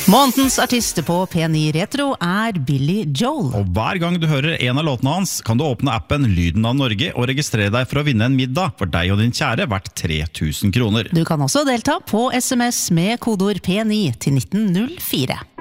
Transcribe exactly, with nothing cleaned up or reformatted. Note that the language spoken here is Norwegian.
Månedens artist på P ni Retro er Billy Joel. Og hver gang du hører en av låtene hans, kan du åpne appen Lyden av Norge og registrere deg for å vinne en middag for deg og din kjære verdt tre tusen kroner. Du kan også delta på S M S med kodord P ni til nitten null fire.